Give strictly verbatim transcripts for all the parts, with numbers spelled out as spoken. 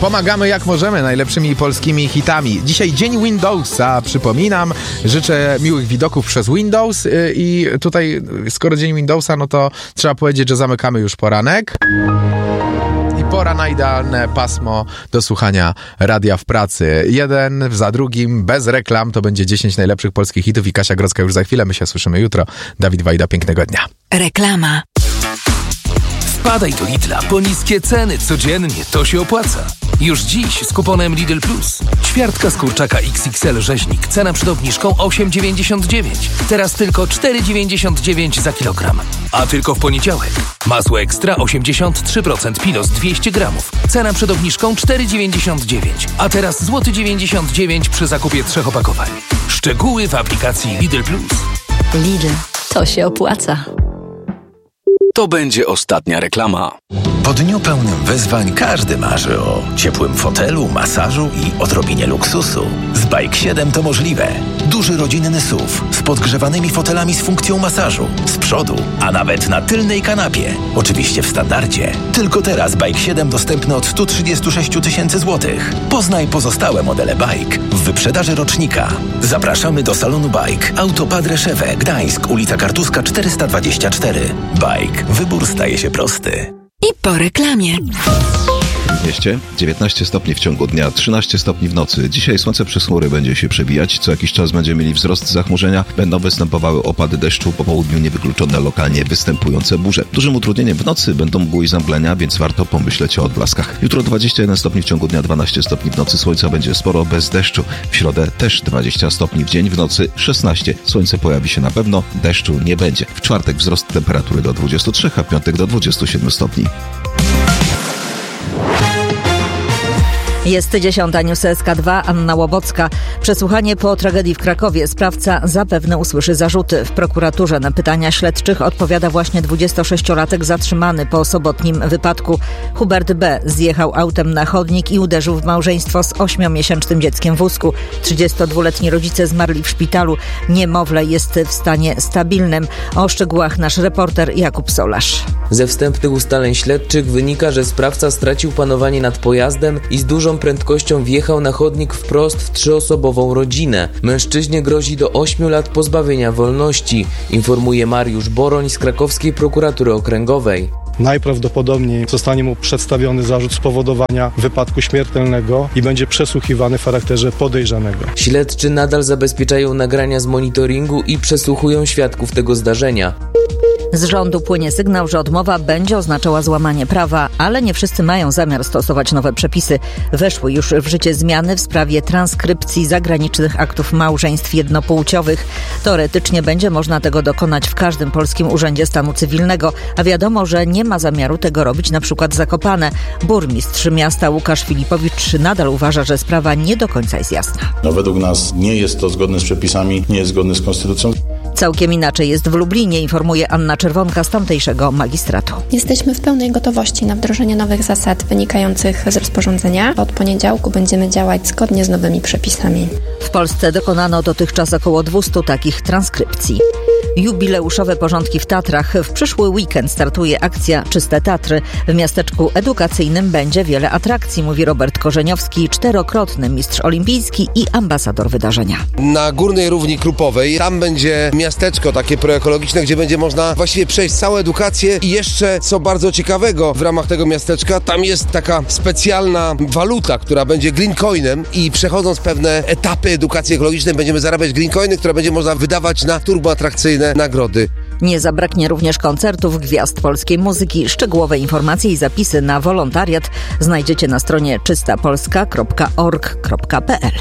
Pomagamy jak możemy najlepszymi polskimi hitami. Dzisiaj dzień Windowsa, przypominam. Życzę miłych widoków przez Windows i tutaj, skoro dzień Windowsa, no to trzeba powiedzieć, że zamykamy już poranek. I pora na idealne pasmo do słuchania radia w pracy. Jeden za drugim, bez reklam, to będzie dziesięć najlepszych polskich hitów i Kasia Grodzka już za chwilę. My się słyszymy jutro. Dawid Wajda, pięknego dnia. Reklama. Wpadaj do Lidla, po niskie ceny codziennie, to się opłaca. Już dziś z kuponem Lidl Plus. Ćwiartka z kurczaka X X L rzeźnik, cena przed obniżką osiem dziewięćdziesiąt dziewięć. Teraz tylko cztery dziewięćdziesiąt dziewięć za kilogram. A tylko w poniedziałek. Masło ekstra osiemdziesiąt trzy procent Pilos dwieście gramów. Cena przed obniżką cztery dziewięćdziesiąt dziewięć. A teraz złoty dziewięćdziesiąt dziewięć przy zakupie trzech opakowań. Szczegóły w aplikacji Lidl Plus. Lidl, to się opłaca. To będzie ostatnia reklama. Po dniu pełnym wyzwań każdy marzy o ciepłym fotelu, masażu i odrobinie luksusu. Z Bike siedem to możliwe. Duży rodzinny S U V z podgrzewanymi fotelami z funkcją masażu. Z przodu, a nawet na tylnej kanapie. Oczywiście w standardzie. Tylko teraz Bike siedem dostępny od sto trzydzieści sześć tysięcy złotych. Poznaj pozostałe modele Bike w wyprzedaży rocznika. Zapraszamy do salonu Bike. Autopadre Szewe, Gdańsk, ulica Kartuska czterysta dwadzieścia cztery. Bike. Wybór staje się prosty. I po reklamie. W mieście dziewiętnaście stopni w ciągu dnia, trzynaście stopni w nocy. Dzisiaj słońce przez chmury będzie się przebijać. Co jakiś czas będziemy mieli wzrost zachmurzenia. Będą występowały opady deszczu. Po południu niewykluczone lokalnie występujące burze. Dużym utrudnieniem w nocy będą mgły i zamglenia, więc warto pomyśleć o odblaskach. Jutro dwadzieścia jeden stopni w ciągu dnia, dwanaście stopni w nocy. Słońca będzie sporo, bez deszczu. W środę też dwadzieścia stopni w dzień, w nocy szesnaście. Słońce pojawi się na pewno, deszczu nie będzie. W czwartek wzrost temperatury do dwudziestu trzech, a w piątek do dwudziestu siedmiu stopni. Jest dziesiąta, News S K dwa, Anna Łobocka. Przesłuchanie po tragedii w Krakowie. Sprawca zapewne usłyszy zarzuty. W prokuraturze na pytania śledczych odpowiada właśnie dwudziestosześciolatek zatrzymany po sobotnim wypadku. Hubert B. zjechał autem na chodnik i uderzył w małżeństwo z ośmiomiesięcznym dzieckiem w wózku. trzydziestodwuletni rodzice zmarli w szpitalu. Niemowlę jest w stanie stabilnym. O szczegółach nasz reporter Jakub Solarz. Ze wstępnych ustaleń śledczych wynika, że sprawca stracił panowanie nad pojazdem i z dużą prędkością wjechał na chodnik wprost w trzyosobową rodzinę. Mężczyźnie grozi do ośmiu lat pozbawienia wolności, informuje Mariusz Boroń z krakowskiej prokuratury okręgowej. Najprawdopodobniej zostanie mu przedstawiony zarzut spowodowania wypadku śmiertelnego i będzie przesłuchiwany w charakterze podejrzanego. Śledczy nadal zabezpieczają nagrania z monitoringu i przesłuchują świadków tego zdarzenia. Z rządu płynie sygnał, że odmowa będzie oznaczała złamanie prawa, ale nie wszyscy mają zamiar stosować nowe przepisy. Weszły już w życie zmiany w sprawie transkrypcji zagranicznych aktów małżeństw jednopłciowych. Teoretycznie będzie można tego dokonać w każdym polskim urzędzie stanu cywilnego, a wiadomo, że nie ma zamiaru tego robić na przykład Zakopane. Burmistrz miasta Łukasz Filipowicz nadal uważa, że sprawa nie do końca jest jasna. No, według nas nie jest to zgodne z przepisami, nie jest zgodne z konstytucją. Całkiem inaczej jest w Lublinie, informuje Anna Czerwonka z tamtejszego magistratu. Jesteśmy w pełnej gotowości na wdrożenie nowych zasad wynikających z rozporządzenia. Od poniedziałku będziemy działać zgodnie z nowymi przepisami. W Polsce dokonano dotychczas około dwieście takich transkrypcji. Jubileuszowe porządki w Tatrach. W przyszły weekend startuje akcja Czyste Tatry. W miasteczku edukacyjnym będzie wiele atrakcji, mówi Robert Korzeniowski, czterokrotny mistrz olimpijski i ambasador wydarzenia. Na Górnej Równi Krupowej, tam będzie miasteczko takie proekologiczne, gdzie będzie można właściwie przejść całą edukację i jeszcze, co bardzo ciekawego w ramach tego miasteczka, tam jest taka specjalna waluta, która będzie green coinem i przechodząc pewne etapy edukacji ekologicznej będziemy zarabiać green coiny, które będzie można wydawać na turboatrakcyjne nagrody. Nie zabraknie również koncertów gwiazd polskiej muzyki. Szczegółowe informacje i zapisy na wolontariat znajdziecie na stronie czysta polska kropka org kropka p l.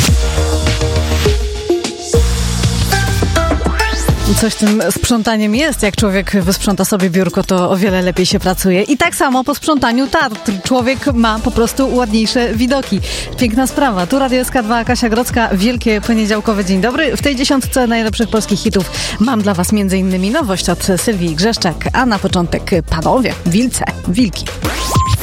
Coś z tym sprzątaniem jest. Jak człowiek wysprząta sobie biurko, to o wiele lepiej się pracuje. I tak samo po sprzątaniu Tatr. Człowiek ma po prostu ładniejsze widoki. Piękna sprawa. Tu Radio S K dwa, Kasia Grodzka. Wielkie poniedziałkowe dzień dobry. W tej dziesiątce najlepszych polskich hitów mam dla was między innymi nowość od Sylwii Grzeszczak, a na początek panowie, wilce, wilki.